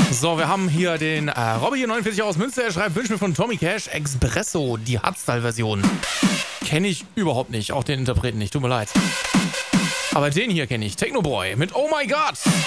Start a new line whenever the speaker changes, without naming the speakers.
So, wir haben hier den Robby hier 49 aus Münster. Er schreibt, wünsche mir von Tommy Cash Expresso, die Hardstyle-Version. Kenne ich überhaupt nicht, auch den Interpreten nicht, tut mir leid. Aber den hier kenne ich, Technoboy mit Oh My God.